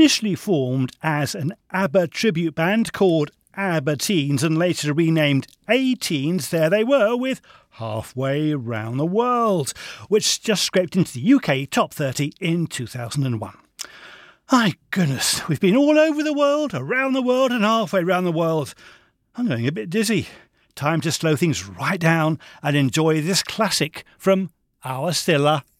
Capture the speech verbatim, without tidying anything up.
initially formed as an ABBA tribute band called ABBA Teens and later renamed A-Teens, there they were with Halfway Round the World, which just scraped into the U K top thirty in two thousand one. My goodness, we've been all over the world, around the world and halfway round the world. I'm going a bit dizzy. Time to slow things right down and enjoy this classic from Our Stilla.